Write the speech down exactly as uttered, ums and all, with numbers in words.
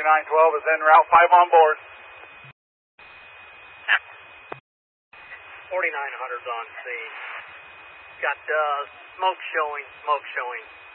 twenty-nine twelve is en route, five on board. forty-nine hundred's on scene. Got uh, smoke showing, smoke showing.